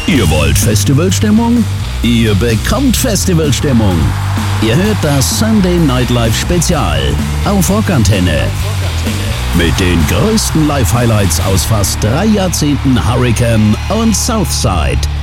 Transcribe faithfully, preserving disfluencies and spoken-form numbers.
Ihr wollt Festivalstimmung? Ihr bekommt Festivalstimmung. Ihr hört das Sunday Nightlife Spezial auf Rockantenne. Mit den größten Live-Highlights aus fast drei Jahrzehnten Hurricane und Southside.